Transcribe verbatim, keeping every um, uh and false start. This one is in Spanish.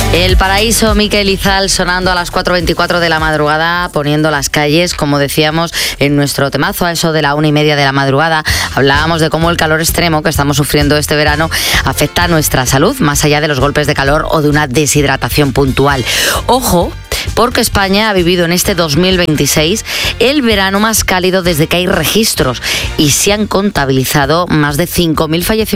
El Paraíso, Mikel Izal, sonando a las cuatro veinticuatro de la madrugada, poniendo las calles, como decíamos en nuestro temazo, a eso de la una y media de la madrugada. Hablábamos de cómo el calor extremo que estamos sufriendo este verano afecta a nuestra salud, más allá de los golpes de calor o de una deshidratación puntual. Ojo, porque España ha vivido en este dos mil veintiséis el verano más cálido desde que hay registros y se han contabilizado más de cinco mil fallecimientos